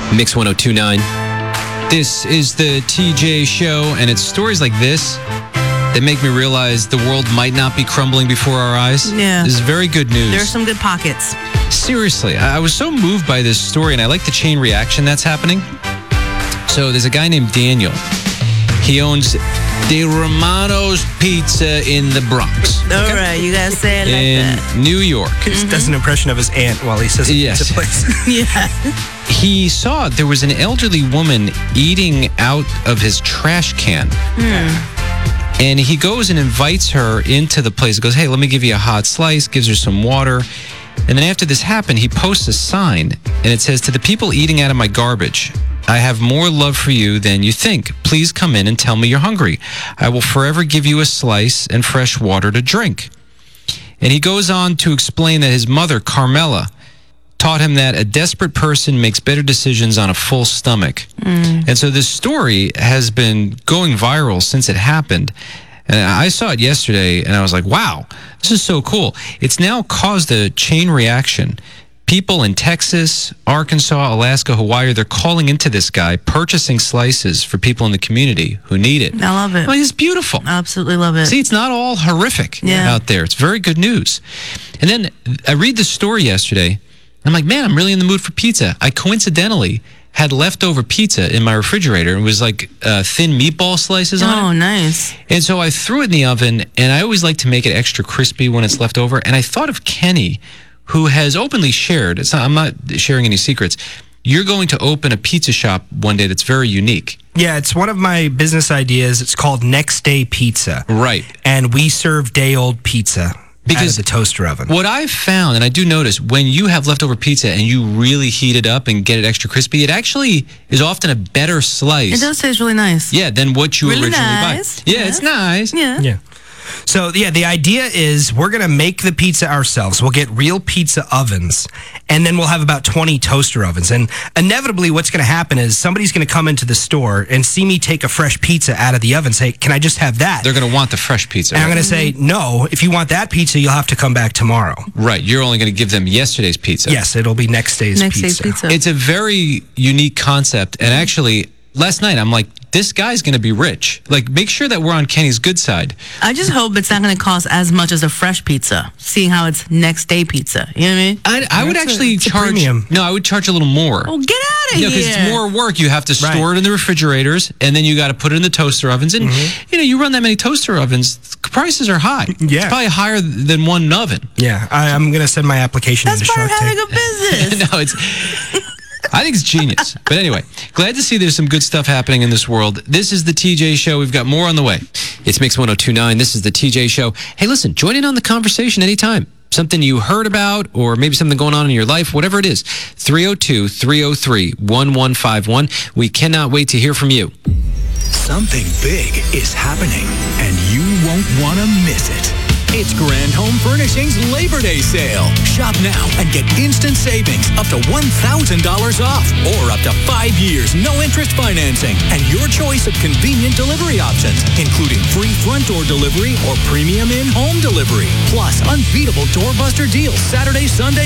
Mix 102.9. This is the TJ Show, and it's stories like this that make me realize the world might not be crumbling before our eyes. Yeah. This is very good news. There are some good pockets. Seriously, I was so moved by this story, and I like the chain reaction that's happening. So there's a guy named Daniel. He owns De Romano's Pizza in the Bronx. All right, you gotta say it like in that. New York. He does an impression of his aunt while he says Yes. it's a place. Yeah. He saw there was an elderly woman eating out of his trash can. And he goes and invites her into the place. He goes, hey, let me give you a hot slice, gives her some water. And then after this happened, he posts a sign, and it says, to the people eating out of my garbage, I have more love for you than you think. Please come in and tell me you're hungry. I will forever give you a slice and fresh water to drink. And he goes on to explain that his mother, Carmela, taught him that a desperate person makes better decisions on a full stomach. And so this story has been going viral since it happened. And I saw it yesterday, and I was like, wow, this is so cool. It's now caused a chain reaction. People in Texas, Arkansas, Alaska, Hawaii, they're calling into this guy, purchasing slices for people in the community who need it. I love it. I mean, it's beautiful. Absolutely love it. See, it's not all horrific Yeah. out there. It's very good news. And then I read the story yesterday. I'm like, man, I'm really in the mood for pizza. I coincidentally had leftover pizza in my refrigerator. It was like thin meatball slices on it. Oh, nice. And so I threw it in the oven, and I always like to make it extra crispy when it's left over. And I thought of Kenny, who has openly shared, I'm not sharing any secrets, you're going to open a pizza shop one day that's very unique. Yeah, it's one of my business ideas. It's called Next Day Pizza. Right. And we serve day-old pizza out of the toaster oven. What I've found, and I do notice, when you have leftover pizza and you really heat it up and get it extra crispy, it actually is often a better slice. It does taste really nice. Yeah, than what you Really originally nice. buy. Yeah, Yeah. it's nice. Yeah. Yeah. So, yeah, the idea is we're going to make the pizza ourselves. We'll get real pizza ovens, and then we'll have about 20 toaster ovens. And inevitably, what's going to happen is somebody's going to come into the store and see me take a fresh pizza out of the oven and say, can I just have that? They're going to want the fresh pizza. And I'm right? going to say, no, if you want that pizza, you'll have to come back tomorrow. Right, you're only going to give them yesterday's pizza. Yes, it'll be next day's Next pizza. day's pizza. It's a very unique concept. And actually, last night, I'm like, this guy's going to be rich. Like, make sure that we're on Kenny's good side. I just hope it's not going to cost as much as a fresh pizza, seeing how it's next day pizza. You know what I mean? I would actually it's a charge. premium. No, I would charge a little more. Oh, get out of Yeah, here. because it's more work. You have to store it in the refrigerators, and then you got to put it in the toaster ovens. And, you run that many toaster ovens, prices are high. Yeah. It's probably higher than one oven. Yeah, I'm going to send my application That's into part Shark of having Tank. a business. No, I think it's genius. But anyway, glad to see there's some good stuff happening in this world. This is the TJ Show. We've got more on the way. It's Mix 102.9. This is the TJ Show. Hey, listen, join in on the conversation anytime. Something you heard about, or maybe something going on in your life, whatever it is. 302-303-1151. We cannot wait to hear from you. Something big is happening, and you won't want to miss it. It's Grand Home Furnishings Labor Day Sale. Shop now and get instant savings up to $1,000 off or up to 5 years no interest financing and your choice of convenient delivery options, including free front door delivery or premium in-home delivery. Plus, unbeatable doorbuster deals Saturday, Sunday,